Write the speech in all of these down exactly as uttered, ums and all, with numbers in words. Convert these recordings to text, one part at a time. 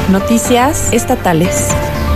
Noticias estatales.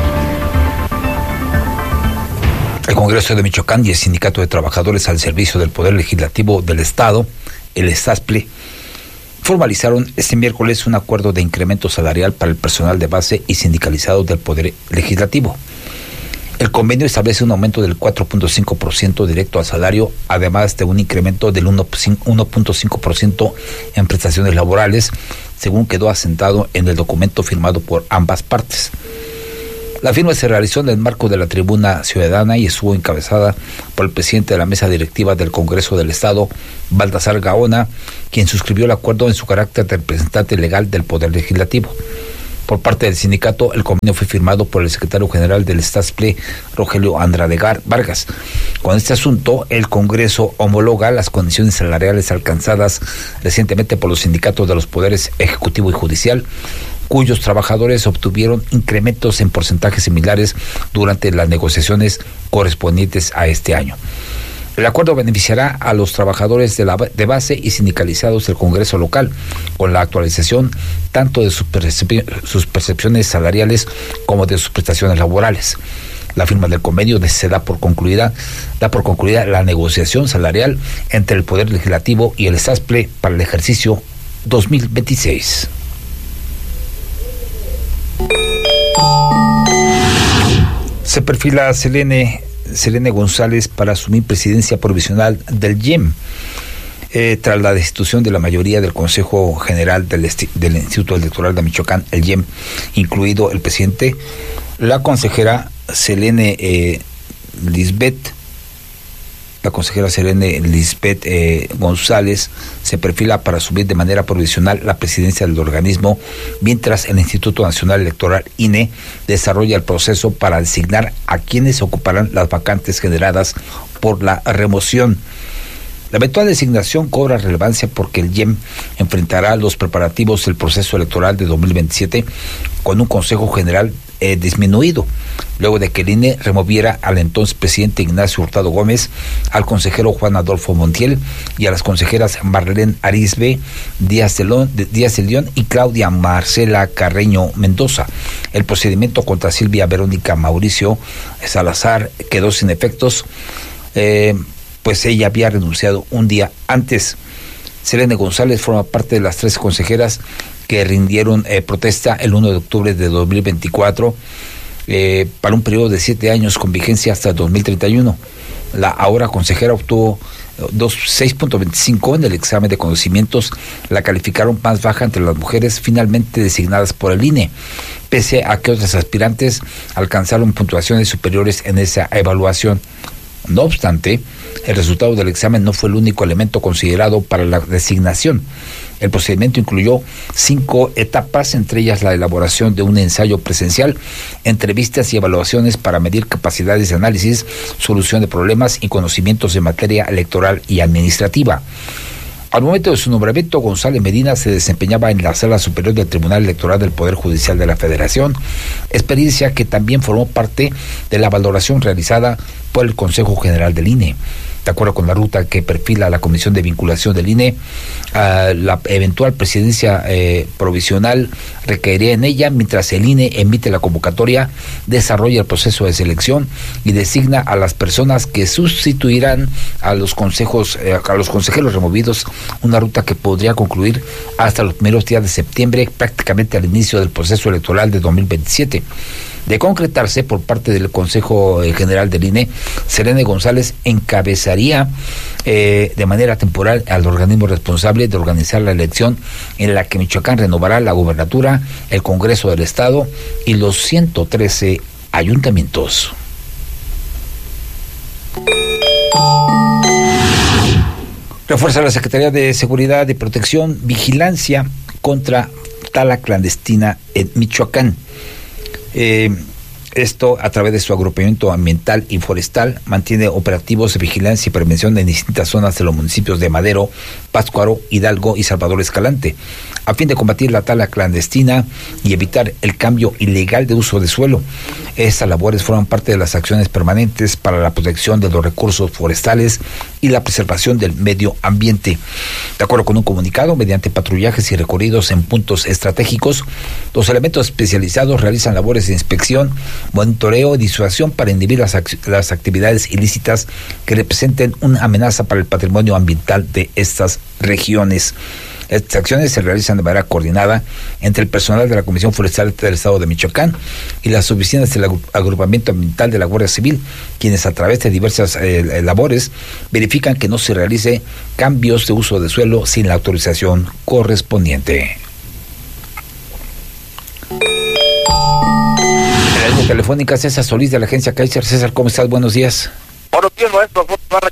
El Congreso de Michoacán y el Sindicato de Trabajadores al Servicio del Poder Legislativo del Estado, el SASPLE, formalizaron este miércoles un acuerdo de incremento salarial para el personal de base y sindicalizado del Poder Legislativo. El convenio establece un aumento del cuatro punto cinco por ciento directo al salario, además de un incremento del uno punto cinco por ciento en prestaciones laborales, según quedó asentado en el documento firmado por ambas partes. La firma se realizó en el marco de la tribuna ciudadana y estuvo encabezada por el presidente de la mesa directiva del Congreso del Estado, Baltasar Gaona, quien suscribió el acuerdo en su carácter de representante legal del Poder Legislativo. Por parte del sindicato, el convenio fue firmado por el secretario general del SASPLE, Rogelio Andrade Vargas. Con este asunto, el Congreso homologa las condiciones salariales alcanzadas recientemente por los sindicatos de los poderes ejecutivo y judicial, cuyos trabajadores obtuvieron incrementos en porcentajes similares durante las negociaciones correspondientes a este año. El acuerdo beneficiará a los trabajadores de, la, de base y sindicalizados del Congreso local, con la actualización tanto de sus, percep- sus percepciones salariales como de sus prestaciones laborales. La firma del convenio se da por concluida, da por concluida la negociación salarial entre el Poder Legislativo y el SASPLE para el ejercicio dos mil veintiséis. Se perfila Selene Selene González para asumir presidencia provisional del I E M, eh, tras la destitución de la mayoría del Consejo General del, Esti- del Instituto Electoral de Michoacán, el I E M, incluido el presidente. La consejera Selene eh, Lisbeth, la consejera Selene Lisbeth eh, González se perfila para asumir de manera provisional la presidencia del organismo, mientras el Instituto Nacional Electoral I N E desarrolla el proceso para designar a quienes ocuparán las vacantes generadas por la remoción. La eventual designación cobra relevancia porque el I E M enfrentará los preparativos del proceso electoral de dos mil veintisiete con un Consejo General eh, disminuido, luego de que el I N E removiera al entonces presidente Ignacio Hurtado Gómez, al consejero Juan Adolfo Montiel y a las consejeras Marlene Arizbe, Díaz de, León, Díaz de León y Claudia Marcela Carreño Mendoza. El procedimiento contra Silvia Verónica Mauricio Salazar quedó sin efectos, eh, pues ella había renunciado un día antes. Selene González forma parte de las tres consejeras que rindieron eh, protesta el uno de octubre de dos mil veinticuatro eh, para un periodo de siete años con vigencia hasta dos mil treinta y uno. La ahora consejera obtuvo seis punto veinticinco en el examen de conocimientos, la calificaron más baja entre las mujeres finalmente designadas por el I N E, pese a que otras aspirantes alcanzaron puntuaciones superiores en esa evaluación. No obstante, el resultado del examen no fue el único elemento considerado para la designación. El procedimiento incluyó cinco etapas, entre ellas la elaboración de un ensayo presencial, entrevistas y evaluaciones para medir capacidades de análisis, solución de problemas y conocimientos en materia electoral y administrativa. Al momento de su nombramiento, González Medina se desempeñaba en la Sala Superior del Tribunal Electoral del Poder Judicial de la Federación, experiencia que también formó parte de la valoración realizada por el Consejo General del I N E. De acuerdo con la ruta que perfila la Comisión de Vinculación del I N E, uh, la eventual presidencia eh, provisional recaería en ella, mientras el I N E emite la convocatoria, desarrolla el proceso de selección y designa a las personas que sustituirán a los consejos, eh, a los consejeros removidos, una ruta que podría concluir hasta los primeros días de septiembre, prácticamente al inicio del proceso electoral de dos mil veintisiete. De concretarse por parte del Consejo General del I N E, Selene González encabezaría eh, de manera temporal al organismo responsable de organizar la elección en la que Michoacán renovará la gubernatura, el Congreso del Estado y los ciento trece ayuntamientos. Refuerza la Secretaría de Seguridad y Protección vigilancia contra tala clandestina en Michoacán. Eh, Esto a través de su agrupamiento ambiental y forestal mantiene operativos de vigilancia y prevención en distintas zonas de los municipios de Madero, Pátzcuaro, Hidalgo y Salvador Escalante, a fin de combatir la tala clandestina y evitar el cambio ilegal de uso de suelo. Estas labores forman parte de las acciones permanentes para la protección de los recursos forestales y la preservación del medio ambiente. De acuerdo con un comunicado, mediante patrullajes y recorridos en puntos estratégicos, los elementos especializados realizan labores de inspección, monitoreo y disuasión para inhibir las, act- las actividades ilícitas que representen una amenaza para el patrimonio ambiental de estas regiones. Estas acciones se realizan de manera coordinada entre el personal de la Comisión Forestal del Estado de Michoacán y las oficinas del Agrupamiento Ambiental de la Guardia Civil, quienes a través de diversas eh, labores verifican que no se realice cambios de uso de suelo sin la autorización correspondiente. En la línea telefónica, César Solís de la agencia Kaiser. César, ¿cómo estás? Buenos días. Buenos días, maestro.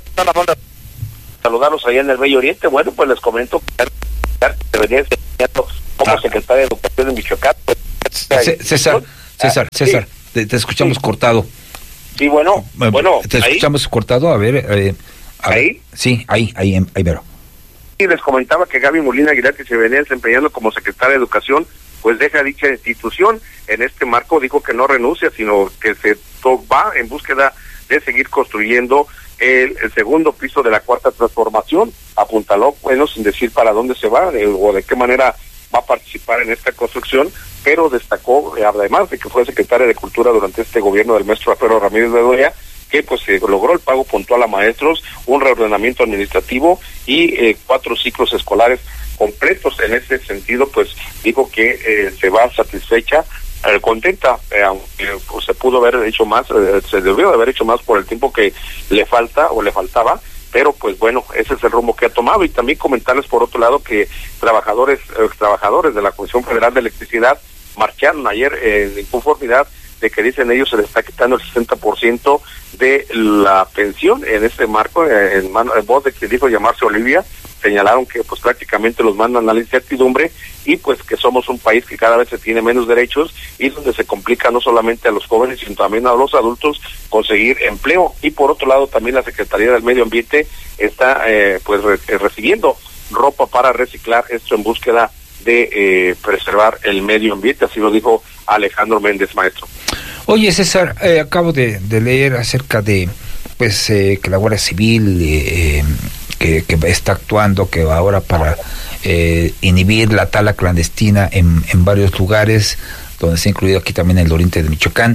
Saludarlos allá en el Medio Oriente. Bueno, pues les comento que debería ser como ah. secretario de Educación de Michoacán. C- César, César, ah, César, sí. te, te escuchamos sí. cortado. Sí, bueno, bueno. Te escuchamos ahí. cortado, a ver. Eh, a ¿Ahí? Ver. Sí, ahí, ahí, ahí, vero. Sí, les comentaba que Gaby Molina Aguilar, que se venía desempeñando como secretaria de Educación, pues deja dicha institución. En este marco dijo que no renuncia, sino que se va en búsqueda de seguir construyendo el, el segundo piso de la Cuarta Transformación. Apuntaló, bueno, sin decir para dónde se va de, o de qué manera va a participar en esta construcción, pero destacó, eh, además de que fue secretaria de Cultura durante este gobierno del maestro Alfredo Ramírez Bedoya, que pues se eh, logró el pago puntual a maestros, un reordenamiento administrativo y eh, cuatro ciclos escolares completos. En ese sentido, pues dijo que eh, se va satisfecha, eh, contenta, eh, aunque pues, se pudo haber hecho más, eh, se debió de haber hecho más por el tiempo que le falta o le faltaba, pero pues bueno, ese es el rumbo que ha tomado. Y también comentarles por otro lado que trabajadores, eh, trabajadores de la Comisión Federal de Electricidad marcharon ayer en inconformidad de que dicen ellos se les está quitando el sesenta por ciento de la pensión. En este marco, en, mano, en voz de quien dijo llamarse Olivia, señalaron que pues prácticamente los mandan a la incertidumbre y pues que somos un país que cada vez se tiene menos derechos y donde se complica no solamente a los jóvenes sino también a los adultos conseguir empleo. Y por otro lado también la Secretaría del Medio Ambiente está eh, pues re- recibiendo ropa para reciclar, esto en búsqueda de eh, preservar el medio ambiente, así lo dijo Alejandro Méndez, maestro. Oye, César, eh, acabo de, de leer acerca de pues eh, que la Guardia Civil eh, que, que está actuando, que va ahora para eh, inhibir la tala clandestina en, en varios lugares, donde se ha incluido aquí también el oriente de Michoacán.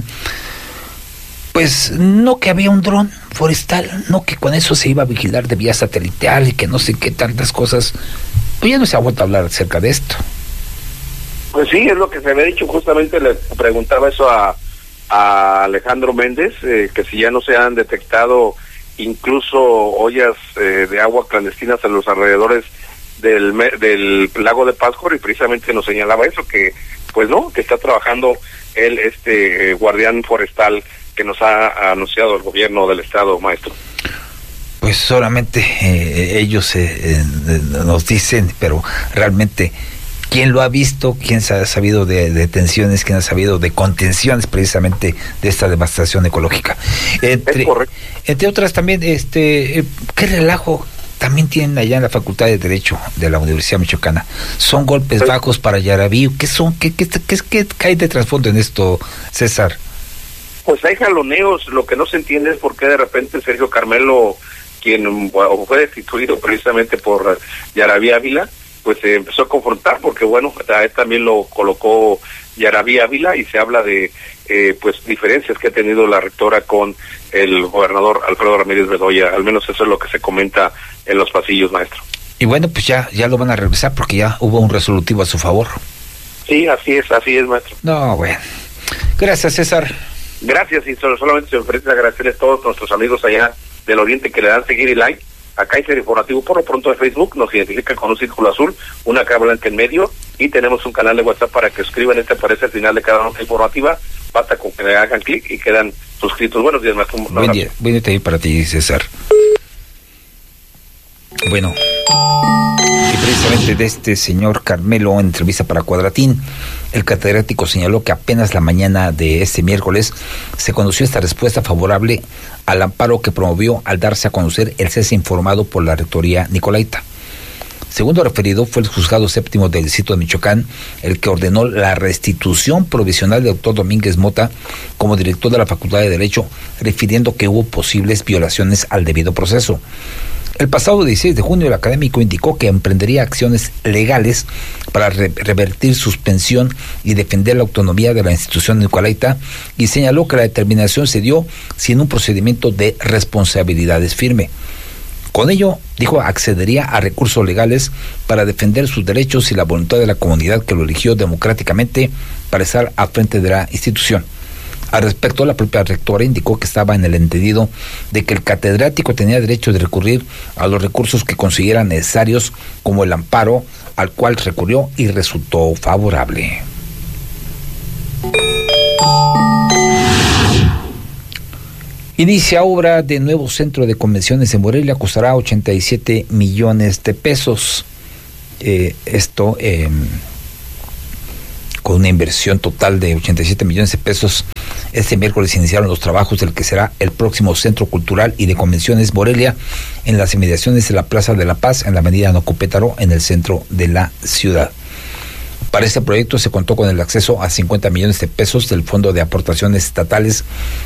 Pues no que había un dron forestal, no que con eso se iba a vigilar de vía satelital y que no sé qué tantas cosas. Pues ya no se ha vuelto a hablar acerca de esto. Pues sí, es lo que se había dicho, justamente le preguntaba eso a, a Alejandro Méndez, eh, que si ya no se han detectado incluso ollas eh, de agua clandestinas en los alrededores del, del lago de Pátzcuaro, y precisamente nos señalaba eso, que pues no, que está trabajando el este eh, guardián forestal que nos ha anunciado el gobierno del estado, maestro. Pues solamente eh, ellos eh, eh, nos dicen, pero realmente quién lo ha visto, quién ha sabido de detenciones, quién ha sabido de contenciones precisamente de esta devastación ecológica. Entre, es correcto. Entre otras también, este, qué relajo también tienen allá en la Facultad de Derecho de la Universidad Michoacana. Son golpes sí. bajos para Yaraví. ¿Qué son? ¿Qué, qué, qué, qué, qué hay de trasfondo en esto, César? Pues hay jaloneos. Lo que no se entiende es por qué de repente Sergio Carmelo, quien bueno, fue destituido precisamente por Yaraví Ávila, pues se empezó a confrontar, porque bueno, a él también lo colocó Yaraví Ávila, y se habla de eh, pues diferencias que ha tenido la rectora con el gobernador Alfredo Ramírez Bedoya. Al menos eso es lo que se comenta en los pasillos, maestro. Y bueno, pues ya ya lo van a revisar porque ya hubo un resolutivo a su favor. Sí, así es, así es, maestro. No, bueno. Gracias, César. Gracias, y solo, solamente se ofrece agradecerles a todos nuestros amigos allá del Oriente que le dan seguir y like a Kaiser Informativo. Por lo pronto de Facebook nos identifican con un círculo azul, una cara blanca en medio, y tenemos un canal de WhatsApp para que escriban. Este aparece al final de cada nota informativa. Basta con que le hagan clic y quedan suscritos. Buenos días, maestro. Buen día, buen día para ti, César. Bueno, y precisamente de este señor Carmelo, en entrevista para Cuadratín, el catedrático señaló que apenas la mañana de este miércoles se conoció esta respuesta favorable al amparo que promovió al darse a conocer el cese informado por la rectoría nicolaita. Según lo referido, fue el juzgado séptimo del distrito de Michoacán el que ordenó la restitución provisional del doctor Domínguez Mota como director de la Facultad de Derecho, refiriendo que hubo posibles violaciones al debido proceso. El pasado dieciséis de junio, el académico indicó que emprendería acciones legales para re- revertir suspensión y defender la autonomía de la institución nicolaita, y señaló que la determinación se dio sin un procedimiento de responsabilidades firme. Con ello, dijo, accedería a recursos legales para defender sus derechos y la voluntad de la comunidad que lo eligió democráticamente para estar al frente de la institución. Al respecto, la propia rectora indicó que estaba en el entendido de que el catedrático tenía derecho de recurrir a los recursos que considera necesarios, como el amparo, al cual recurrió y resultó favorable. Inicia obra de nuevo centro de convenciones en Morelia, costará ochenta y siete millones de pesos. Eh, esto eh, con una inversión total de ochenta y siete millones de pesos. Este miércoles iniciaron los trabajos del que será el próximo Centro Cultural y de Convenciones Morelia, en las inmediaciones de la Plaza de la Paz, en la avenida Nocupétaro, en el centro de la ciudad. Para este proyecto se contó con el acceso a cincuenta millones de pesos del Fondo de Aportaciones Estatales